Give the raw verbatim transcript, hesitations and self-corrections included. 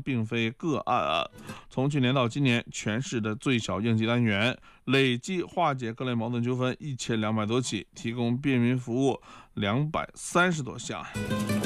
并非个案啊。从去年到今年，全市的最小应急单元累计化解各类矛盾纠纷一千两百多起，提供便民服务两百三十多项。